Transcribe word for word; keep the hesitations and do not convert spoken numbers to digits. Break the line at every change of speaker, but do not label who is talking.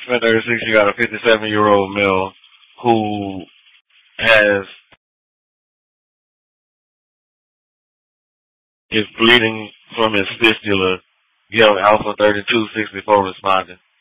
Spent thirty-six, you got a fifty-seven year old male who has is bleeding from his fistula. You have Alpha thirty-two sixty-four responding.